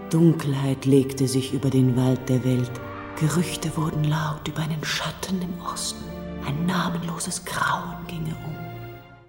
Dunkelheit legte sich über den Wald der Welt. Gerüchte wurden laut über einen Schatten im Osten. Ein namenloses Grauen ginge um.